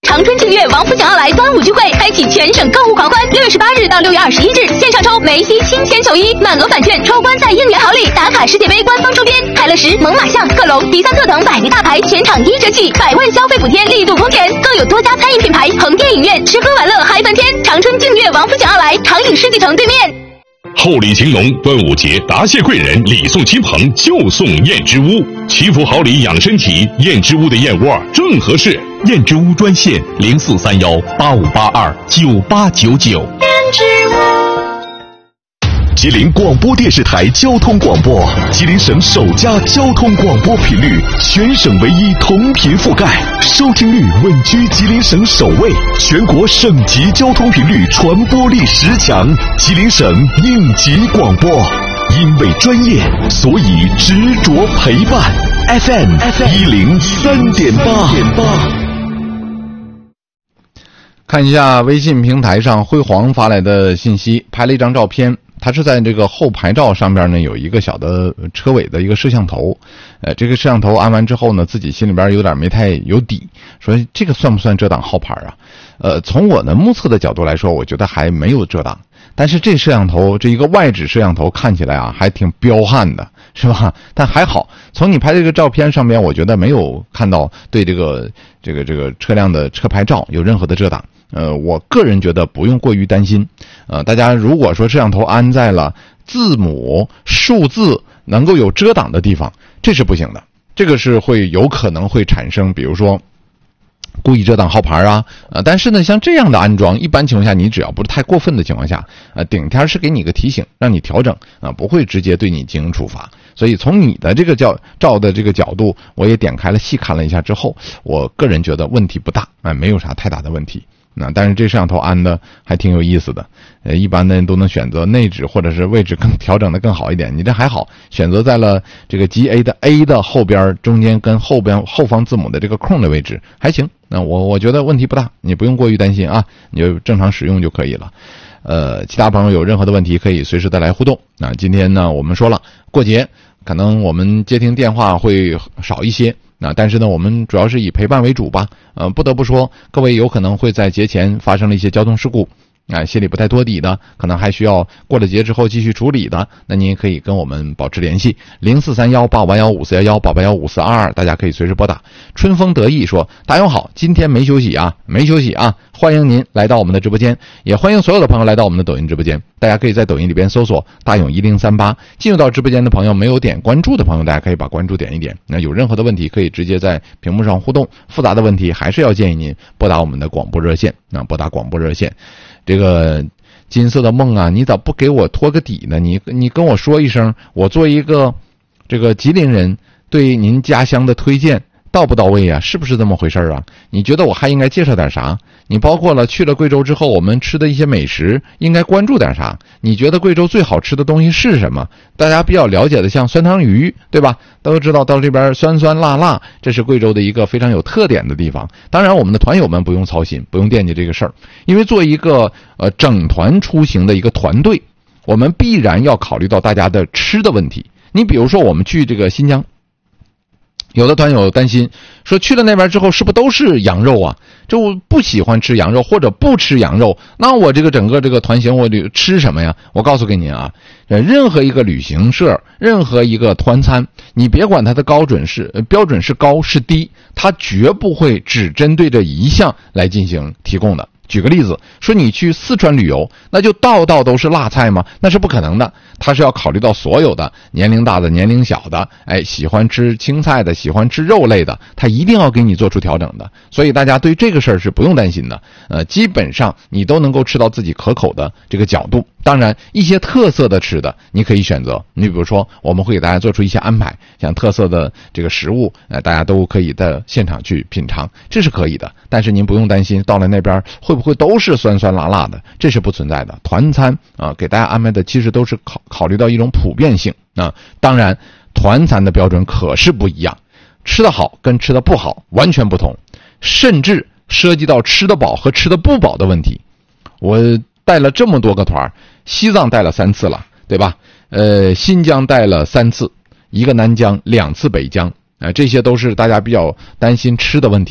长春净月王府井奥莱端午聚会开启全省购物狂欢，6月18日到6月21日线上抽梅西亲签球衣，满额返券，抽官在应援好礼，打卡世界杯官方周边，泰勒时、猛犸象、克隆、迪萨特等百位大牌全场1折起，100万消费补贴力度空前，更有多家餐饮品牌横店影院，吃喝玩乐嗨翻天。长春净月王府井奥莱，长影世纪城对面。 厚礼情浓，端午节答谢贵人，礼送亲朋，就送燕之屋。祈福好礼养身体，燕之屋的燕窝正合适。 燕之屋专线043185829899。 燕之屋。 吉林广播电视台交通广播，吉林省首家交通广播频率，全省唯一同频覆盖，收听率稳居吉林省首位，全国省级交通频率传播力10强，吉林省应急广播。因为专业，所以执着陪伴。FM 103.8。 看一下微信平台上辉煌发来的信息，拍了一张照片。它是在这个后排照上边呢，有一个小的车尾的一个摄像头，这个摄像头安完之后呢，自己心里边有点没太有底，说这个算不算遮挡号牌啊？从我的目测的角度来说，我觉得还没有遮挡，但是这摄像头这一个外置摄像头看起来啊，还挺彪悍的，是吧？但还好，从你拍这个照片上面，我觉得没有看到对这个车辆的车牌照有任何的遮挡。我个人觉得不用过于担心。大家如果说摄像头安在了字母、数字能够有遮挡的地方，这是不行的。这个是有可能会产生，比如说故意遮挡号牌啊。但是呢，像这样的安装，一般情况下你只要不是太过分的情况下，顶天是给你个提醒，让你调整不会直接对你进行处罚。所以从你的这个照的这个角度，我也点开了细看了一下之后，我个人觉得问题不大，没有啥太大的问题。但是这摄像头安的还挺有意思的，一般的人都能选择内置或者是位置更调整的更好一点，你这还好，选择在了这个 GA 的 A 的后边中间跟后方字母的这个空的位置还行。那我觉得问题不大，你不用过于担心啊，你就正常使用就可以了。其他朋友有任何的问题可以随时的来互动。今天呢我们说了过节可能我们接听电话会少一些，但是呢我们主要是以陪伴为主吧。不得不说各位有可能会在节前发生了一些交通事故，心里不太托底的，可能还需要过了节之后继续处理的，那您可以跟我们保持联系043185115411881542，大家可以随时拨打。春风得意说，大勇好，今天没休息啊，欢迎您来到我们的直播间，也欢迎所有的朋友来到我们的抖音直播间。大家可以在抖音里边搜索大勇1038，进入到直播间的朋友，没有点关注的朋友，大家可以把关注点一点。那有任何的问题可以直接在屏幕上互动，复杂的问题还是要建议您拨打我们的广播热线。拨打广播热线。这个金色的梦啊，你咋不给我托个底呢？你跟我说一声，我做一个这个吉林人对您家乡的推荐到不到位啊？是不是这么回事啊？你觉得我还应该介绍点啥？你包括了去了贵州之后我们吃的一些美食应该关注点啥？你觉得贵州最好吃的东西是什么？大家比较了解的像酸汤鱼，对吧？都知道到这边酸酸辣辣，这是贵州的一个非常有特点的地方。当然我们的团友们不用操心，不用惦记这个事儿，因为做一个整团出行的一个团队，我们必然要考虑到大家的吃的问题。你比如说我们去这个新疆，有的团友担心说去了那边之后是不是都是羊肉啊？这我不喜欢吃羊肉或者不吃羊肉，那我这个整个这个团行我吃什么呀？我告诉给您啊，任何一个旅行社，任何一个团餐，你别管它的标准是高是低，它绝不会只针对着一项来进行提供的。举个例子，说你去四川旅游，那就道都是辣菜吗？那是不可能的，它是要考虑到所有的年龄大的、年龄小的，喜欢吃青菜的、喜欢吃肉类的，它一定要给你做出调整的。所以大家对这个事儿是不用担心的，基本上你都能够吃到自己可口的这个角度。当然一些特色的吃的你可以选择，你比如说我们会给大家做出一些安排，像特色的这个食物，大家都可以在现场去品尝，这是可以的。但是您不用担心到了那边会不会都是酸酸辣辣的，这是不存在的。团餐给大家安排的其实都是考虑到一种普遍性当然团餐的标准可是不一样，吃得好跟吃得不好完全不同，甚至涉及到吃得饱和吃得不饱的问题。我带了这么多个团，西藏带了3次了，对吧？新疆带了3次，1个南疆，2次北疆，这些都是大家比较担心吃的问题。